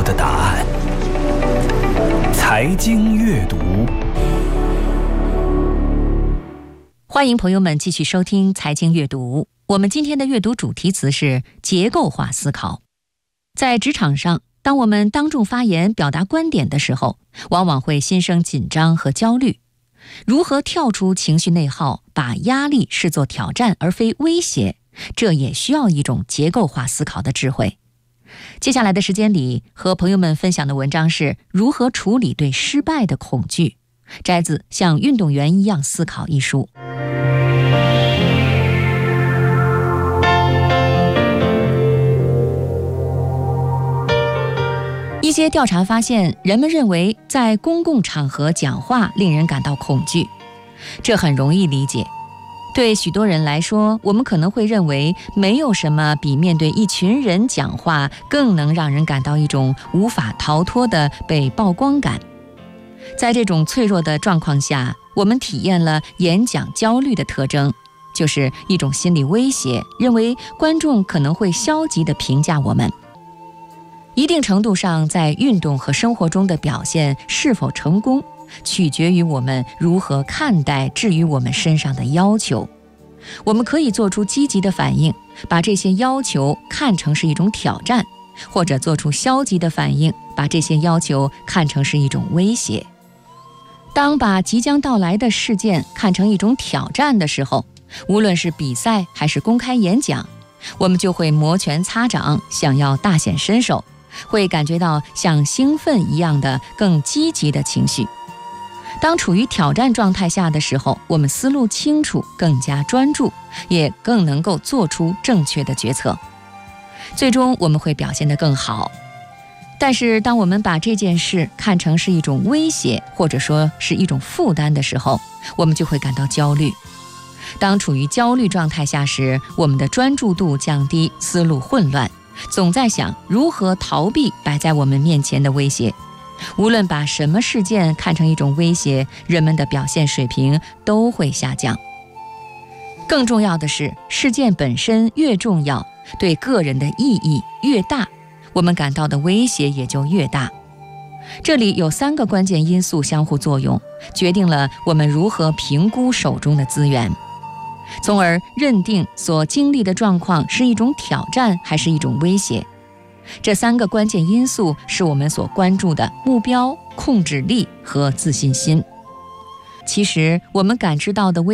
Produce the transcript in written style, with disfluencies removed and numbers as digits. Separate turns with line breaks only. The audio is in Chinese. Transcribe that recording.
到的答案。财经阅读，
欢迎朋友们继续收听财经阅读。我们今天的阅读主题词是结构化思考。在职场上，当我们当众发言表达观点的时候，往往会心生紧张和焦虑。如何跳出情绪内耗，把压力视作挑战而非威胁，这也需要一种结构化思考的智慧。接下来的时间里，和朋友们分享的文章是如何处理对失败的恐惧，摘自《像运动员一样思考》一书。一些调查发现，人们认为在公共场合讲话令人感到恐惧，这很容易理解。对许多人来说，我们可能会认为没有什么比面对一群人讲话更能让人感到一种无法逃脱的被曝光感。在这种脆弱的状况下，我们体验了演讲焦虑的特征，就是一种心理威胁，认为观众可能会消极地评价我们。一定程度上，在运动和生活中的表现是否成功，取决于我们如何看待置于我们身上的要求。我们可以做出积极的反应，把这些要求看成是一种挑战，或者做出消极的反应，把这些要求看成是一种威胁。当把即将到来的事件看成一种挑战的时候，无论是比赛还是公开演讲，我们就会摩拳擦掌，想要大显身手，会感觉到像兴奋一样的更积极的情绪。当处于挑战状态下的时候，我们思路清楚，更加专注，也更能够做出正确的决策，最终我们会表现得更好。但是当我们把这件事看成是一种威胁，或者说是一种负担的时候，我们就会感到焦虑。当处于焦虑状态下时，我们的专注度降低，思路混乱，总在想如何逃避摆在我们面前的威胁。无论把什么事件看成一种威胁，人们的表现水平都会下降。更重要的是，事件本身越重要，对个人的意义越大，我们感到的威胁也就越大。这里有3个关键因素相互作用，决定了我们如何评估手中的资源，从而认定所经历的状况是一种挑战还是一种威胁。这3个关键因素是我们所关注的目标、控制力和自信心。其实我们感知到的